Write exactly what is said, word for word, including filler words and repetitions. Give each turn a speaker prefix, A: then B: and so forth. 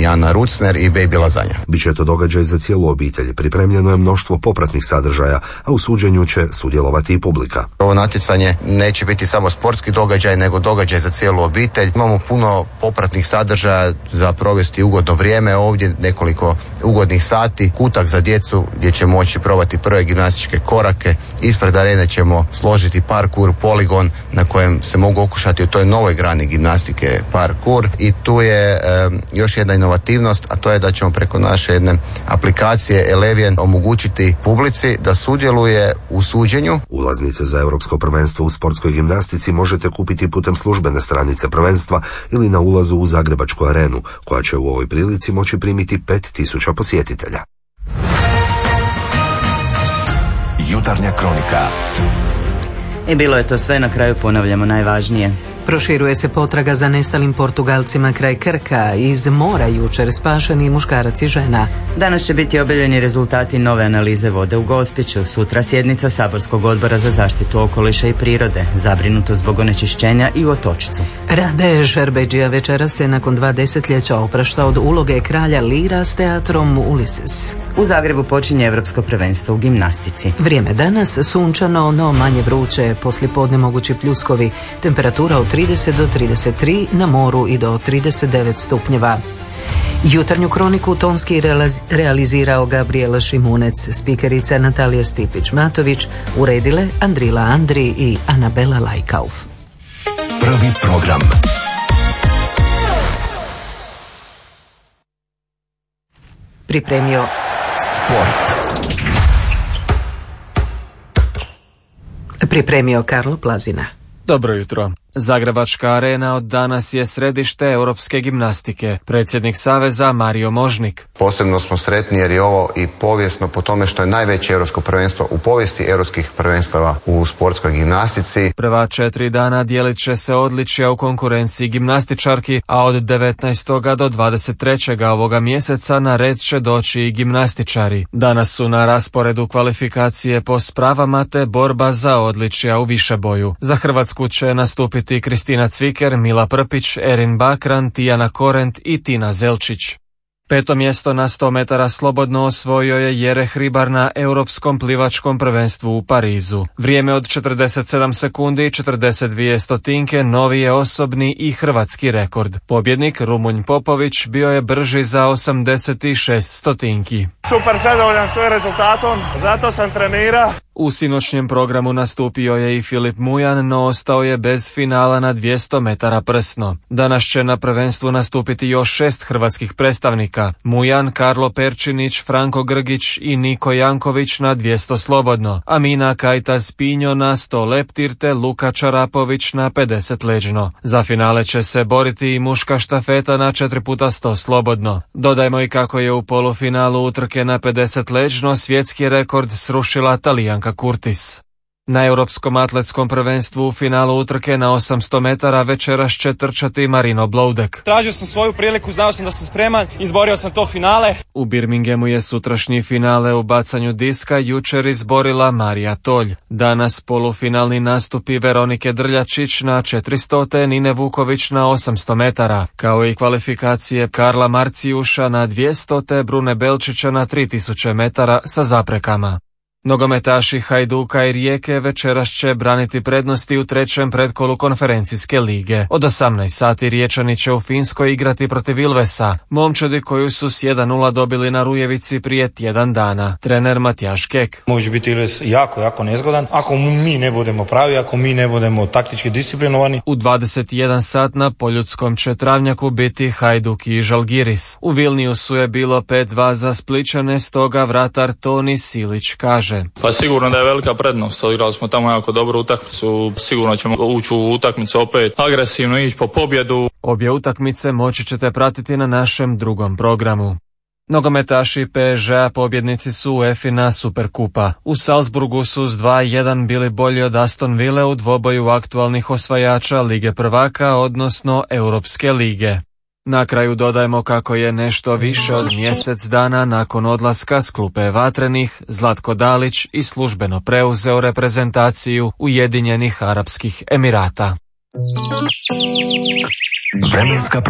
A: Ana Rucner i Baby Lazanja.
B: Biće to događaj za cijelu obitelj. Pripremljeno je mnoštvo popratnih sadržaja, a u suđenju će sudjelovati i publika.
A: Ovo natjecanje neće biti samo sportski događaj, nego događaj za cijelu obitelj. Imamo puno popratnih sadržaja za provesti ugodno vrijeme ovdje, nekoliko ugodnih sati, kutak za djecu gdje će moći probati prve gimnastičke korake. Ispred arene ćemo složiti parkour poligon na kojem se mogu okušati u toj novoj grani gimnastike parkour i tu je e, još jedna inovativnost, a to je da ćemo preko naše jedne aplikacije Eleven omogućiti publici da sudjeluje u suđenju.
B: Ulaznice za Europsko prvenstvo u sportskoj gimnastici možete kupiti putem službene stranice prvenstva ili na ulazu u Zagrebačku arenu, koja će u ovoj prilici moći primiti pet tisuća posjetitelja.
C: Jutarnja kronika.
D: I bilo je to sve, na kraju ponavljamo najvažnije.
E: Proširuje se potraga za nestalim Portugalcima kraj Krka. Iz mora jučer spašeni muškarac i žena.
D: Danas će biti objavljeni rezultati nove analize vode u Gospiću. Sutra sjednica Saborskog odbora za zaštitu okoliša i prirode. Zabrinuto zbog onečišćenja i u Otočcu.
E: Rade Šerbedžija večera se nakon dva desetljeća oprašta od uloge kralja Lira s teatrom Ulysses.
D: U Zagrebu počinje Europsko prvenstvo u gimnastici.
E: Vrijeme danas sunčano, no manje vruće. Poslijepodne mogući pljuskovi. Temperatura od trideset do trideset tri, na moru i do trideset devet stupnjeva. Jutarnju kroniku tonski realizirao Gabriela Šimunec, spikerica Natalija Stipić-Matović, uredile Andrila Andri i Anabela Lajkauf.
C: Prvi program.
E: Pripremio
C: Sport.
E: Pripremio Karlo Plazina.
F: Dobro jutro. Zagrebačka arena od danas je središte europske gimnastike. Predsjednik Saveza Mario Možnik.
A: Posebno smo sretni jer je ovo i povijesno po tome što je najveće europsko prvenstvo u povijesti europskih prvenstava u sportskoj gimnastici.
F: Prva četiri dana dijelit će se odličja u konkurenciji gimnastičarki, a od devetnaestog do dvadeset trećeg ovoga mjeseca na red će doći i gimnastičari. Danas su na rasporedu kvalifikacije po spravama te borba za odličja u višeboju. Za Hrvatsku će nastupiti Kristina Cviker, Mila Prpić, Erin Bakran, Tijana Korent i Tina Zelčić. Peto mjesto na sto metara slobodno osvojio je Jere Hribar na Europskom plivačkom prvenstvu u Parizu. Vrijeme od četrdeset sedam sekundi i četrdeset dvije stotinke novi je osobni i hrvatski rekord. Pobjednik Rumunj Popović bio je brži za osamdeset šest stotinki.
G: Super zadovoljan svojim rezultatom, zato sam trenirao.
F: U sinoćnjem programu nastupio je i Filip Mujan, no ostao je bez finala na dvjesto metara prsno. Danas će na prvenstvu nastupiti još šest hrvatskih predstavnika. Mujan, Karlo Perčinić, Franko Grgić i Niko Janković na dvjesto slobodno, a Mina Kajtas Pinjo na sto leptir te Luka Čarapović na pedeset leđno. Za finale će se boriti i muška štafeta na četiri puta sto slobodno. Dodajmo i kako je u polufinalu utrke na pedeset leđno svjetski rekord srušila Talijanka Kurtis. Na Europskom atletskom prvenstvu u finalu utrke na osamsto metara večeras će trčati Marino Bloudek.
G: Tražio sam svoju priliku, znao sam da sam spreman, izborio sam to finale.
F: U Birminghamu je sutrašnji finale u bacanju diska jučer izborila Marija Tolj. Danas polufinalni nastupi Veronike Drljačić na četiristo, Nine Vuković na osamsto metara, kao i kvalifikacije Karla Marcijuša na dvjesto te Brune Belčića na tri tisuće metara sa zaprekama. Nogometaši Hajduka i Rijeke večeras će braniti prednosti u trećem pretkolu konferencijske lige. Od osamnaest sati Riječani će u Finskoj igrati protiv Ilvesa, momčadi koju su s jedan nula dobili na Rujevici prije tjedan dana. Trener Matijaš Kek.
H: Može biti Ilves jako, jako nezgodan ako mi ne budemo pravi, ako mi ne budemo taktički disciplinovani.
F: U dvadeset jedan sat na Poljudskom će travnjaku biti Hajduk i Žalgiris. U Vilniusu je bilo pet dva za Splićane, stoga vratar Toni Silić kaže:
I: Pa sigurno da je velika prednost, odigrali smo tamo jako dobru utakmicu, sigurno ćemo ući u utakmicu opet agresivno, ići po pobjedu.
F: Obje utakmice moći ćete pratiti na našem drugom programu. Nogometaši P S G-a pobjednici su UEFA Superkupa. U Salzburgu su s dva jedan bili bolji od Aston Ville u dvoboju aktualnih osvajača Lige prvaka, odnosno Europske lige. Na kraju dodajemo kako je nešto više od mjesec dana nakon odlaska s klupe Vatrenih, Zlatko Dalić i službeno preuzeo reprezentaciju Ujedinjenih Arapskih Emirata.
C: Vremenska